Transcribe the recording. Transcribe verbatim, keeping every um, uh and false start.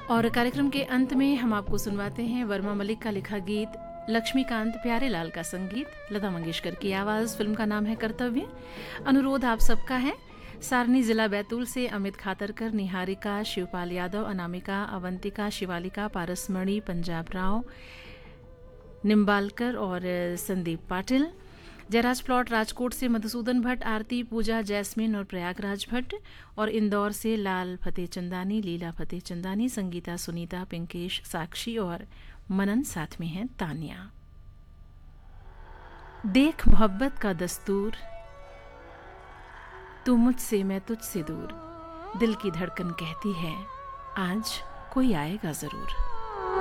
और कार्यक्रम के अंत में हम आपको सुनवाते हैं वर्मा मलिक का लिखा गीत, लक्ष्मीकांत प्यारेलाल का संगीत, लता मंगेशकर की आवाज़। फिल्म का नाम है कर्तव्य। अनुरोध आप सबका है। सारनी जिला बैतूल से अमित खातरकर, निहारिका, शिवपाल यादव, अनामिका, अवंतिका, शिवालिका, पारसमणि, पंजाब राव, निम्बालकर और संदीप पाटिल। जयराज प्लॉट राजकोट से मधुसूदन भट्ट, आरती, पूजा, जैस्मिन और प्रयागराज भट्ट। और इंदौर से लाल फतेह चंदानी, लीला फतेह चंदानी, संगीता, सुनीता, पिंकेश, साक्षी और मनन साथ में हैं तानिया। देख मोहब्बत का दस्तूर, तू मुझसे मैं तुझसे दूर, दिल की धड़कन कहती है आज कोई आएगा जरूर।